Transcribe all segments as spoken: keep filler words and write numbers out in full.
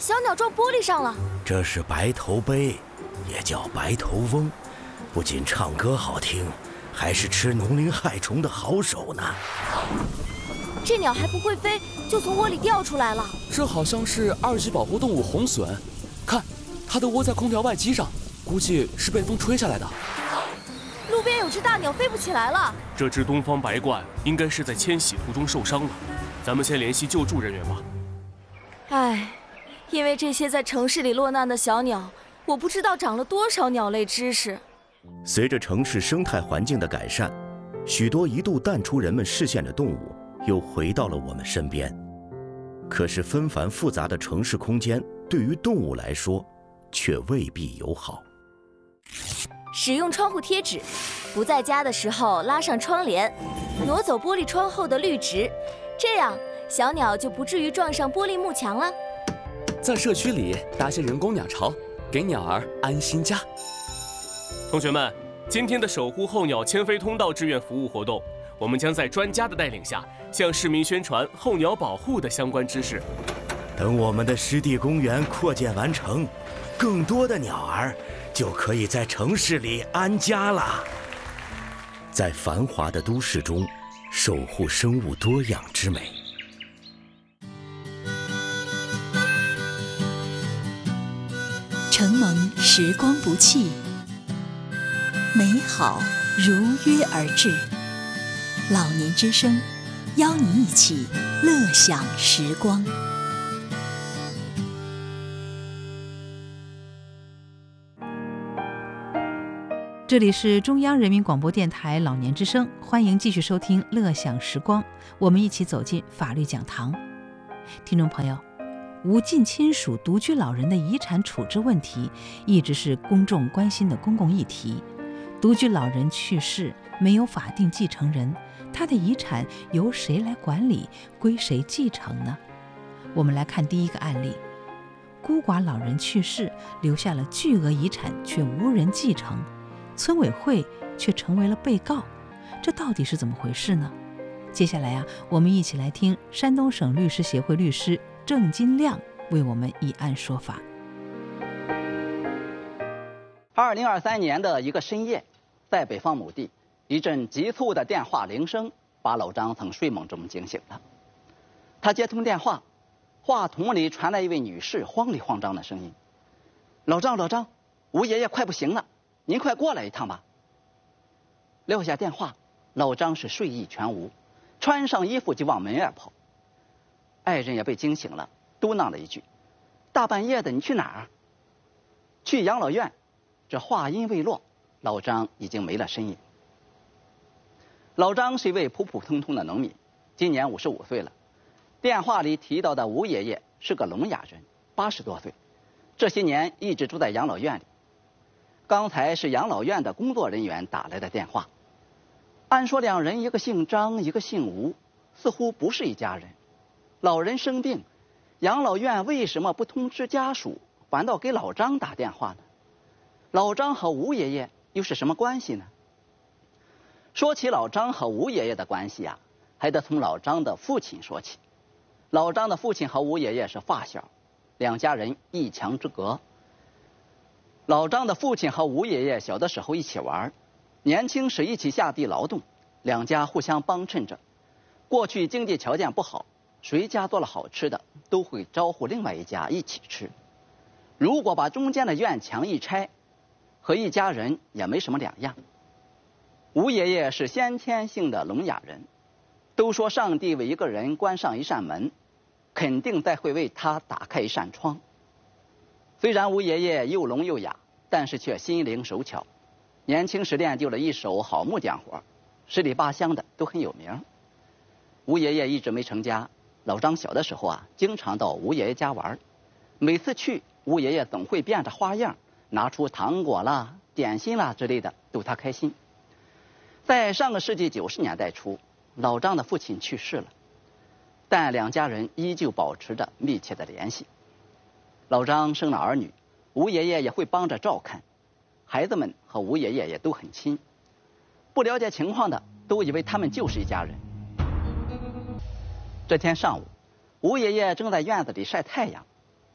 小鸟撞玻璃上了。 这是白头鹎，也叫白头翁，不仅唱歌好听，还是吃农林害虫的好手呢。 这鸟还不会飞，就从窝里掉出来了。 这好像是二级保护动物红隼，看，它都窝在空调外机上，估计是被风吹下来的。 路边有只大鸟飞不起来了。 这只东方白鹳应该是在迁徙途中受伤了，咱们先联系救助人员吧。 唉，因为这些在城市里落难的小鸟，我不知道长了多少鸟类知识。 随着城市生态环境的改善，许多一度淡出人们视线的动物又回到了我们身边。可是纷繁复杂的城市空间对于动物来说却未必友好。 使用窗户贴纸，不在家的时候拉上窗帘，挪走玻璃窗后的绿植，这样小鸟就不至于撞上玻璃幕墙了。 在社区里搭些人工鸟巢，给鸟儿安心家。 同学们，今天的守护候鸟迁飞通道志愿服务活动，我们将在专家的带领下，向市民宣传候鸟保护的相关知识。 等我们的湿地公园扩建完成，更多的鸟儿就可以在城市里安家了。在繁华的都市中，守护生物多样之美。 承蒙时光不弃，美好如约而至。老年之声，邀你一起乐享时光。 这里是中央人民广播电台老年之声，欢迎继续收听乐享时光，我们一起走进法律讲堂。听众朋友，无近亲属独居老人的遗产处置问题一直是公众关心的公共议题。独居老人去世，没有法定继承人，他的遗产由谁来管理，归谁继承呢？我们来看第一个案例。孤寡老人去世，留下了巨额遗产，却无人继承，村委会却成为了被告，这到底是怎么回事呢？接下来啊，我们一起来听山东省律师协会律师郑金亮为我们以案说法。 二零二三年的一个深夜，在北方某地，一阵急促的电话铃声把老张从睡梦中惊醒了。他接通电话，话筒里传来一位女士慌里慌张的声音：“老张，老张，吴爷爷快不行了，您快过来一趟吧。”撂下电话，老张是睡意全无，穿上衣服就往门外跑。爱人也被惊醒了，嘟囔了一句：“大半夜的你去哪儿？”“去养老院。”这话音未落，老张已经没了身影。老张是一位普普通通的农民，今年五十五岁了。电话里提到的吴爷爷是个聋哑人，八十多岁，这些年一直住在养老院里。刚才是养老院的工作人员打来的电话，按说两人一个姓张，一个姓吴，似乎不是一家人。老人生病，养老院为什么不通知家属，反倒给老张打电话呢？老张和吴爷爷又是什么关系呢？说起老张和吴爷爷的关系啊，还得从老张的父亲说起。老张的父亲和吴爷爷是发小，两家人一墙之隔。老张的父亲和吴爷爷小的时候一起玩，年轻时一起下地劳动，两家互相帮衬着。过去经济条件不好，谁家做了好吃的，都会招呼另外一家一起吃。如果把中间的院墙一拆，和一家人也没什么两样。吴爷爷是先天性的聋哑人，都说上帝为一个人关上一扇门，肯定再会为他打开一扇窗。虽然吴爷爷又聋又哑，但是却心灵手巧，年轻时练就了一手好木匠活，十里八乡的都很有名。吴爷爷一直没成家，老张小的时候啊，经常到吴爷爷家玩，每次去，吴爷爷总会变着花样拿出糖果啦、点心啦之类的逗他开心。在上个世纪九十年代初，老张的父亲去世了，但两家人依旧保持着密切的联系。老张生了儿女，吴爷爷也会帮着照看，孩子们和吴爷爷也都很亲。不了解情况的都以为他们就是一家人。这天上午，吴爷爷正在院子里晒太阳，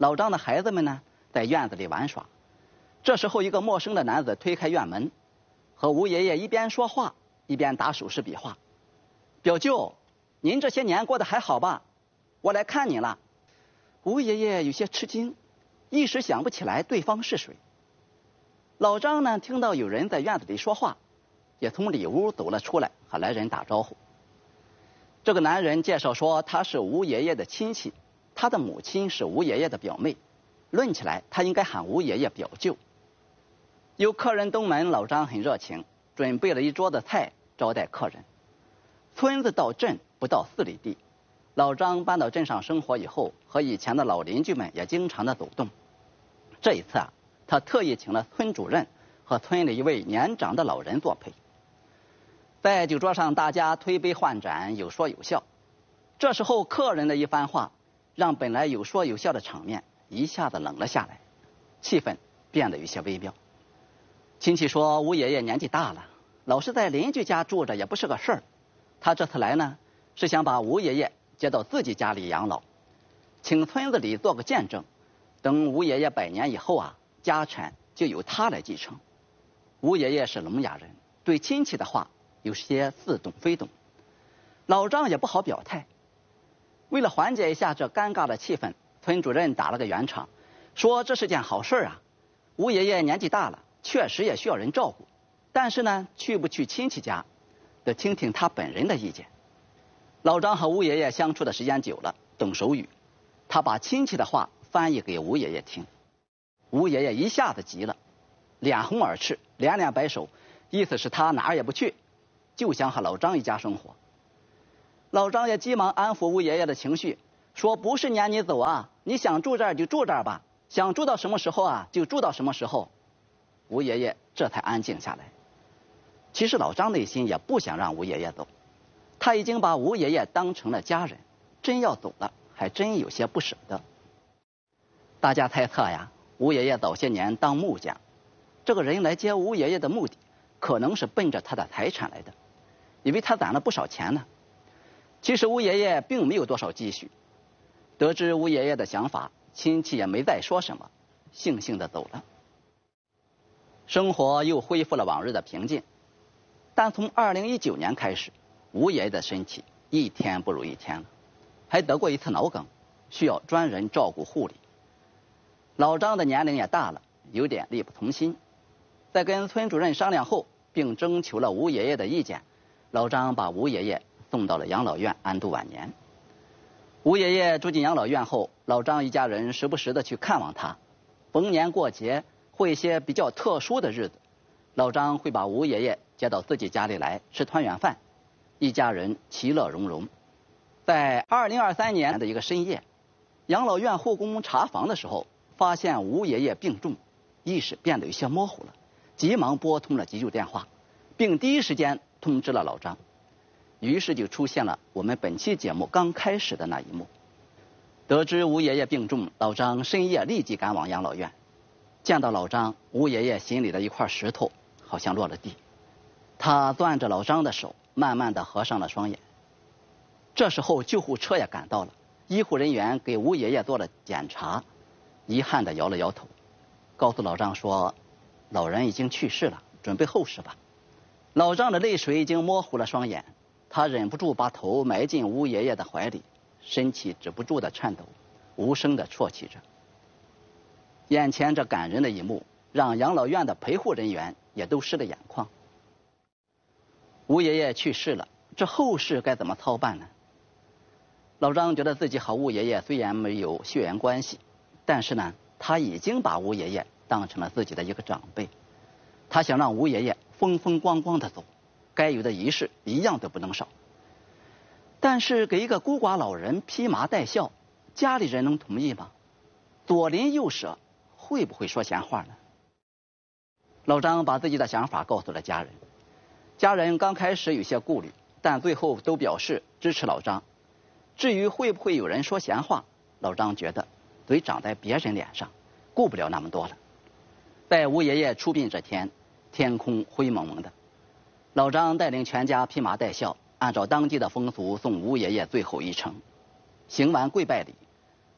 老张的孩子们呢在院子里玩耍。这时候，一个陌生的男子推开院门，和吴爷爷一边说话一边打手势比划。表舅，您这些年过得还好吧？我来看您了。吴爷爷有些吃惊，一时想不起来对方是谁。老张呢，听到有人在院子里说话，也从里屋走了出来，和来人打招呼。这个男人介绍说，他是吴爷爷的亲戚，他的母亲是吴爷爷的表妹，论起来他应该喊吴爷爷表舅。有客人登门，老张很热情，准备了一桌子菜招待客人。村子到镇不到四里地，老张搬到镇上生活以后，和以前的老邻居们也经常的走动。这一次啊，他特意请了村主任和村里一位年长的老人作陪。在酒桌上，大家推杯换盏，有说有笑。这时候，客人的一番话，让本来有说有笑的场面一下子冷了下来，气氛变得有些微妙。亲戚说，吴爷爷年纪大了，老是在邻居家住着也不是个事儿。他这次来呢，是想把吴爷爷接到自己家里养老，请村子里做个见证。等吴爷爷百年以后啊，家产就由他来继承。吴爷爷是聋哑人，对亲戚的话有些似懂非懂，老张也不好表态。为了缓解一下这尴尬的气氛，村主任打了个圆场，说这是件好事啊。吴爷爷年纪大了，确实也需要人照顾，但是呢，去不去亲戚家，得听听他本人的意见。老张和吴爷爷相处的时间久了，懂手语，他把亲戚的话翻译给吴爷爷听。吴爷爷一下子急了，脸红耳赤，连连摆手，意思是他哪儿也不去，就想和老张一家生活。老张也急忙安抚吴爷爷的情绪，说不是撵你走啊，你想住这儿就住这儿吧，想住到什么时候啊就住到什么时候。吴爷爷这才安静下来。其实老张内心也不想让吴爷爷走，他已经把吴爷爷当成了家人，真要走了还真有些不舍得。大家猜测呀，吴爷爷早些年当木匠，这个人来接吴爷爷的目的可能是奔着他的财产来的，因为他攒了不少钱呢。其实吴爷爷并没有多少积蓄。得知吴爷爷的想法，亲戚也没再说什么，悻悻地走了。生活又恢复了往日的平静，但从二零一九年开始，吴爷爷的身体一天不如一天了，还得过一次脑梗，需要专人照顾护理。老张的年龄也大了，有点力不从心。在跟村主任商量后，并征求了吴爷爷的意见，老张把吴爷爷送到了养老院安度晚年。吴爷爷住进养老院后，老张一家人时不时的去看望他。逢年过节或一些比较特殊的日子，老张会把吴爷爷接到自己家里来吃团圆饭，一家人其乐融融。在二零二三年的一个深夜，养老院护工查房的时候，发现吴爷爷病重，意识变得有些模糊了，急忙拨通了急救电话，并第一时间通知了老张。于是就出现了我们本期节目刚开始的那一幕。得知吴爷爷病重，老张深夜立即赶往养老院。见到老张，吴爷爷心里的一块石头好像落了地，他攥着老张的手，慢慢地合上了双眼。这时候救护车也赶到了，医护人员给吴爷爷做了检查，遗憾地摇了摇头，告诉老张说，老人已经去世了，准备后事吧。老张的泪水已经模糊了双眼，他忍不住把头埋进吴爷爷的怀里，身体止不住的颤抖，无声的啜泣着。眼前这感人的一幕，让养老院的陪护人员也都湿了眼眶。吴爷爷去世了，这后事该怎么操办呢？老张觉得自己和吴爷爷虽然没有血缘关系，但是呢，他已经把吴爷爷当成了自己的一个长辈，他想让吴爷爷风风光光的走，该有的仪式一样都不能少。但是给一个孤寡老人披麻戴孝，家里人能同意吗？左邻右舍会不会说闲话呢？老张把自己的想法告诉了家人，家人刚开始有些顾虑，但最后都表示支持老张。至于会不会有人说闲话，老张觉得嘴长在别人脸上，顾不了那么多了。在吴爷爷出殡这天，天空灰蒙蒙的，老张带领全家披麻戴孝，按照当地的风俗送吴爷爷最后一程。行完跪拜礼，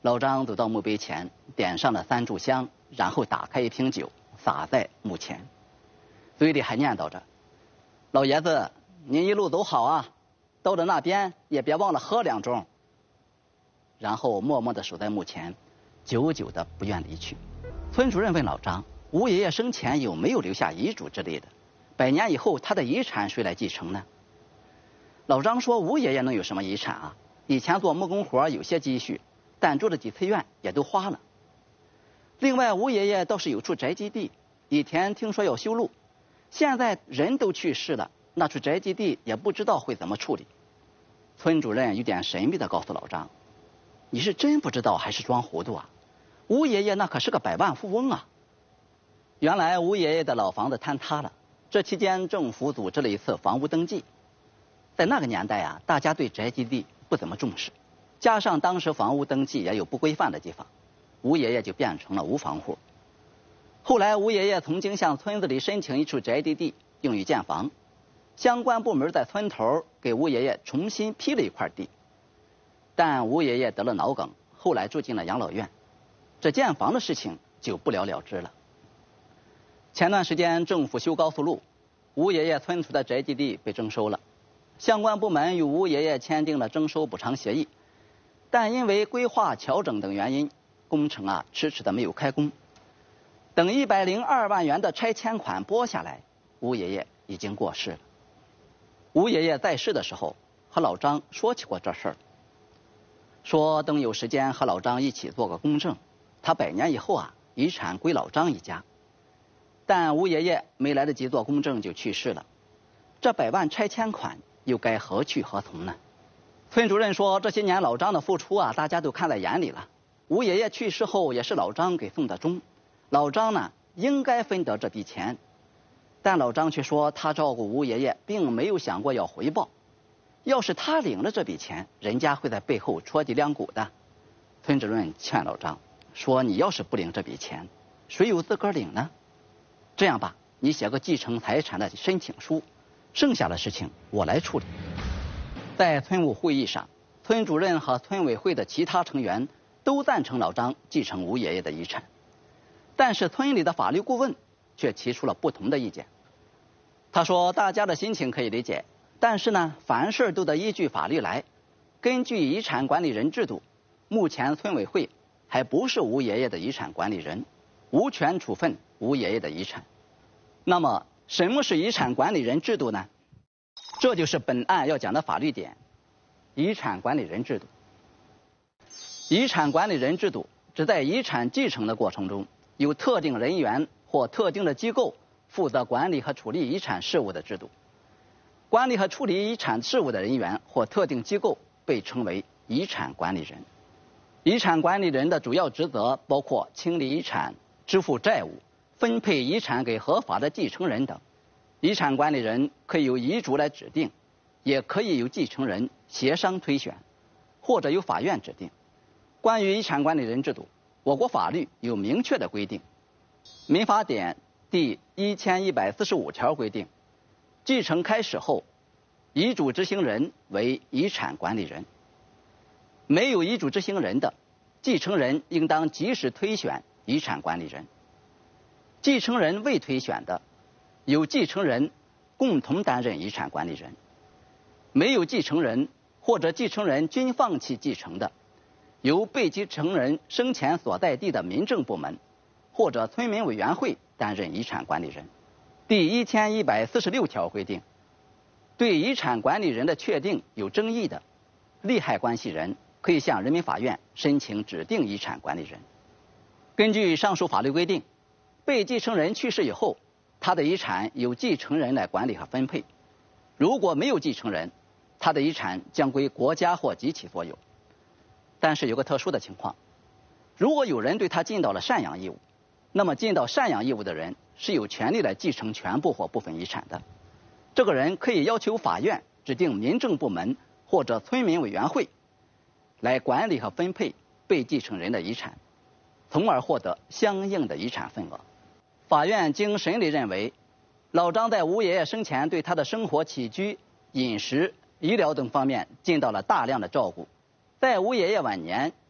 老张走到墓碑前，点上了三炷香，然后打开一瓶酒，洒在墓前，嘴里还念叨着：“老爷子，您一路走好啊，到了那边也别忘了喝两盅。”然后默默地守在墓前，久久的不愿离去。村主任问老张：“吴爷爷生前有没有留下遗嘱之类的？百年以后他的遗产谁来继承呢？”老张说：“吴爷爷能有什么遗产啊？以前做木工活有些积蓄，但住了几次院也都花了。另外，吴爷爷倒是有处宅基地，以前听说要修路，现在人都去世了，那处宅基地也不知道会怎么处理。”村主任有点神秘地告诉老张：“你是真不知道还是装糊涂啊？吴爷爷那可是个百万富翁啊！”原来吴爷爷的老房子坍塌了，这期间政府组织了一次房屋登记。在那个年代啊，大家对宅基地不怎么重视，加上当时房屋登记也有不规范的地方，吴爷爷就变成了无房户。后来吴爷爷曾经向村子里申请一处宅基地用于建房，相关部门在村头给吴爷爷重新批了一块地，但吴爷爷得了脑梗，后来住进了养老院，这建房的事情就不了了之了。前段时间政府修高速路，吴爷爷村头的宅基地被征收了，相关部门与吴爷爷签订了征收补偿协议，但因为规划调整等原因，工程啊迟迟的没有开工。等一百零二万元的拆迁款拨下来，吴爷爷已经过世了。吴爷爷在世的时候和老张说起过这事儿，说等有时间和老张一起做个公证，他百年以后啊遗产归老张一家。但吴爷爷没来得及做公证就去世了，这百万拆迁款又该何去何从呢？村主任说，这些年老张的付出啊，大家都看在眼里了。吴爷爷去世后也是老张给送的终，老张呢应该分得这笔钱，但老张却说他照顾吴爷爷并没有想过要回报，要是他领了这笔钱，人家会在背后戳脊梁骨的。村主任劝老张说，你要是不领这笔钱，谁有资格领呢？这样吧，你写个继承财产的申请书，剩下的事情我来处理。在村务会议上，村主任和村委会的其他成员都赞成老张继承吴爷爷的遗产，但是村里的法律顾问却提出了不同的意见。他说，大家的心情可以理解，但是呢，凡事都得依据法律来。根据遗产管理人制度，目前村委会还不是吴爷爷的遗产管理人，无权处分吴爷爷的遗产。那么什么是遗产管理人制度呢？这就是本案要讲的法律点，遗产管理人制度。遗产管理人制度指在遗产继承的过程中，有特定人员或特定的机构负责管理和处理遗产事务的制度。管理和处理遗产事务的人员或特定机构被称为遗产管理人。遗产管理人的主要职责包括清理遗产、支付债务、分配遗产给合法的继承人等。遗产管理人可以由遗嘱来指定，也可以由继承人协商推选，或者由法院指定。关于遗产管理人制度，我国法律有明确的规定。民法典第一千一百四十五条规定，继承开始后，遗嘱执行人为遗产管理人。没有遗嘱执行人的，继承人应当及时推选遗产管理人。继承人未推选的，由继承人共同担任遗产管理人。没有继承人或者继承人均放弃继承的，由被继承人生前所在地的民政部门或者村民委员会担任遗产管理人。第一千一百四十六条规定，对遗产管理人的确定有争议的，利害关系人可以向人民法院申请指定遗产管理人。根据上述法律规定，被继承人去世以后，他的遗产由继承人来管理和分配。如果没有继承人，他的遗产将归国家或及其所有。但是有个特殊的情况，如果有人对他尽到了赡养义务，那么尽到赡养义务的人是有权利来继承全部或部分遗产的。这个人可以要求法院指定民政部门或者村民委员会来管理和分配被继承人的遗产，从而获得相应的遗产份额。法院经审理认为，老张在吴爷爷生前对他的生活起居、饮食、医疗等方面尽到了大量的照顾，在吴爷爷晚年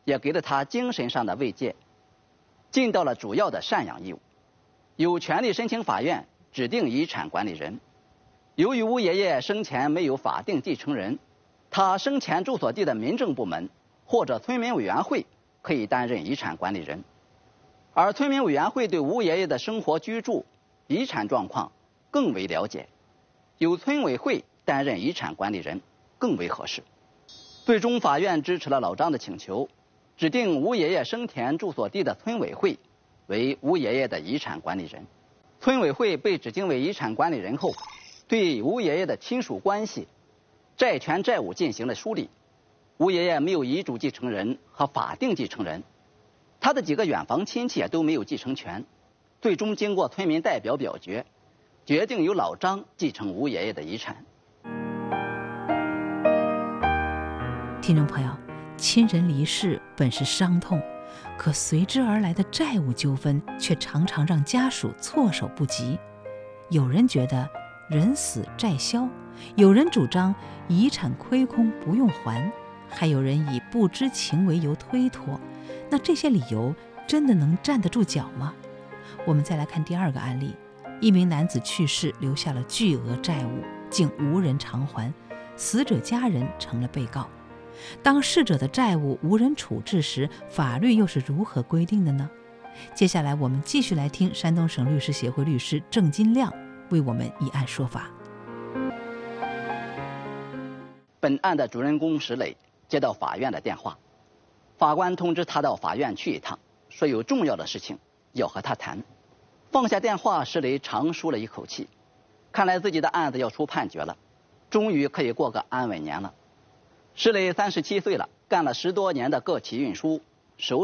也给了他精神上的慰藉，尽到了主要的赡养义务，有权利申请法院指定遗产管理人。由于吴爷爷生前没有法定继承人，他生前住所地的民政部门或者村民委员会可以担任遗产管理人，而村民委员会对吴爷爷的生活居住、遗产状况更为了解，由村委会担任遗产管理人更为合适。最终，法院支持了老张的请求，指定吴爷爷生前住所地的村委会为吴爷爷的遗产管理人。村委会被指定为遗产管理人后，对吴爷爷的亲属关系、债权债务进行了梳理。吴爷爷没有遗嘱继承人和法定继承人，他的几个远房亲戚也都没有继承权。最终经过村民代表表决，决定由老张继承吴爷爷的遗产。 听众朋友，亲人离世本是伤痛，可随之而来的债务纠纷却常常让家属措手不及。有人觉得人死债消，有人主张遗产亏空不用还，还有人以不知情为由推脱。那这些理由真的能站得住脚吗？我们再来看第二个案例，一名男子去世留下了巨额债务，竟无人偿还，死者家人成了被告。当逝者的债务无人处置时，法律又是如何规定的呢？接下来我们继续来听山东省律师协会律师郑金亮为我们一案说法。 本案的主人公石磊接到法院的电话，法官通知他到法院去一趟，说有重要的事情要和他谈。放下电话，石磊长舒了一口气，看来自己的案子要出判决了，终于可以过个安稳年了。石磊三十七岁了，干了十多年的个体运输，